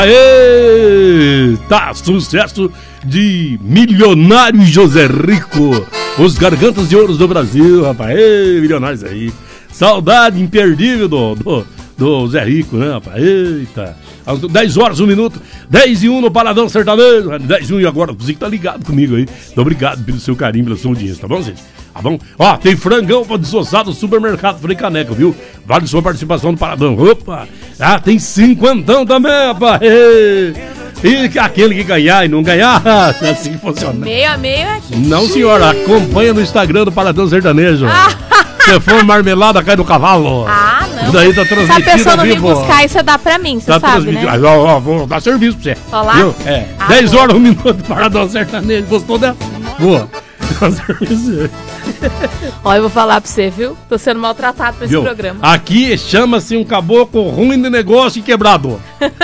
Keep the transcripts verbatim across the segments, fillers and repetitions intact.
Eita, sucesso de Milionário José Rico, os gargantas de ouro do Brasil, rapaz. Ei, milionários aí. Saudade imperdível do, do, do Zé Rico, né, rapaz? Eita. Às dez horas, um minuto, dez e um no Paradão Sertanejo. dez e um e agora, você que tá ligado comigo aí. Muito obrigado pelo seu carinho, pela sua audiência, tá bom, gente? Tá bom? Ó, tem frangão pra desossar do supermercado Frei Caneca, viu? Vale sua participação no Paradão. Opa! Ah, tem cinquentão também, rapaz! E, e aquele que ganhar e não ganhar, assim que funciona. Meio a meio aqui. Não, senhora, acompanha no Instagram do Paradão Sertanejo. Se for marmelada, cai do cavalo. Ah, não. Daí tá transmitido. Se a pessoa não me vivo, buscar, isso dá pra mim, você tá sabe, né? Ó, ó, vou dar serviço pra você. Olá? Viu? É. Ah, dez bom. horas, um minuto, Paradão Sertanejo. Gostou dessa? Boa. Ó, eu vou falar pra você, viu? Tô sendo maltratado por esse Viu? programa. Aqui chama-se um caboclo ruim de negócio e quebrado.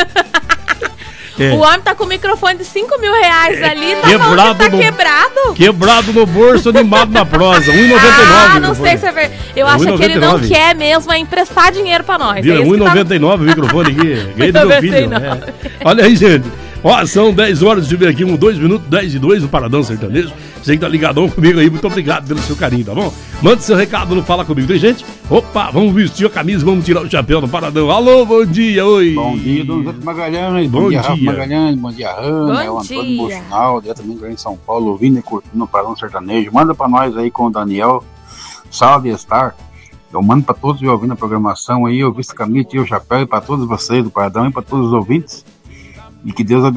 É. O homem tá com o microfone de cinco mil reais É, ali, tá quebrado falando que tá no- quebrado. Quebrado no bolso, animado na prosa. um e noventa e nove. Ah, não sei se é verdade. Eu acho que ele não quer mesmo é emprestar dinheiro pra nós. Viu? É isso um e que tá- noventa e nove o microfone aqui. Ganhei do meu filho. né? Olha aí, gente. Ó, são dez horas, deixa eu ver aqui, um, dois minutos, dez e dois no Paradão Sertanejo. Você que tá ligadão comigo aí, muito obrigado pelo seu carinho, tá bom? Mande seu recado no Fala Comigo, tem gente? Opa, vamos vestir a camisa, vamos tirar o chapéu do Paradão. Alô, bom dia, oi. Bom dia, Dom Zé Magalhães. Bom Bom dia, Rafa dia. Magalhães. Bom dia, Ana. Bom É o Antônio dia. Bolsonaro, diretamente lá em São Paulo, ouvindo e curtindo o Paradão Sertanejo. Manda pra nós aí com o Daniel, Salve Star. Eu mando pra todos que ouvindo a programação aí. Eu visto a camisa, tiro o chapéu e pra todos vocês do Paradão e pra todos os ouvintes. E que Deus abençoe.